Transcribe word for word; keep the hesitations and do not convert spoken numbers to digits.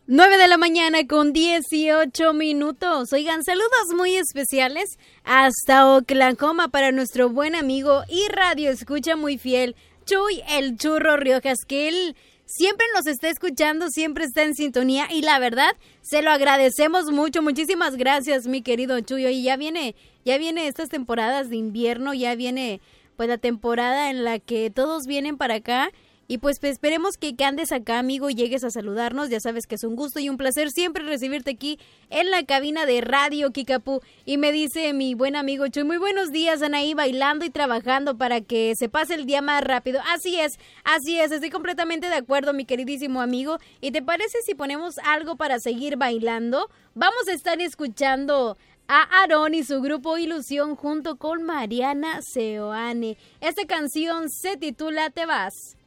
Nueve de la mañana con dieciocho minutos. Oigan, saludos muy especiales hasta Oklahoma para nuestro buen amigo y radio escucha muy fiel, Chuy el Churro Riojas, que él siempre nos está escuchando, siempre está en sintonía y la verdad, se lo agradecemos mucho. Muchísimas gracias, mi querido Chuy. Y ya viene, ya viene estas temporadas de invierno, ya viene pues la temporada en la que todos vienen para acá. Y pues, pues esperemos que andes acá, amigo, y llegues a saludarnos. Ya sabes que es un gusto y un placer siempre recibirte aquí en la cabina de Radio Kickapoo. Y me dice mi buen amigo Chuy, muy buenos días, Anaí, bailando y trabajando para que se pase el día más rápido. Así es, así es, estoy completamente de acuerdo, mi queridísimo amigo. ¿Y te parece si ponemos algo para seguir bailando? Vamos a estar escuchando a Aarón y su grupo Ilusión junto con Mariana Seoane. Esta canción se titula Te Vas.